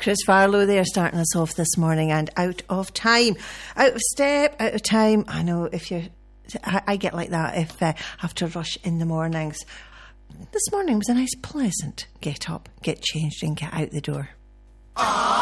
Chris Farlow there starting us off this morning, and out of time, out of step, out of time. I know I get like that if I have to rush in the mornings. This morning was a nice pleasant get up, get changed and get out the door.